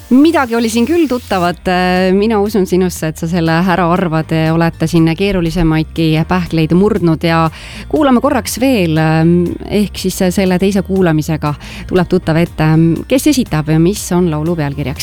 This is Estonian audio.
Midagi oli siin küll tuttavat, mina usun sinusse, et sa selle ära arvad, olete siin keerulisemaidki pähkleid murdnud ja kuulame korraks veel, ehk siis selle teise kuulamisega tuleb tuttav ette, kes esitab ja mis on laulu pealkirjaks.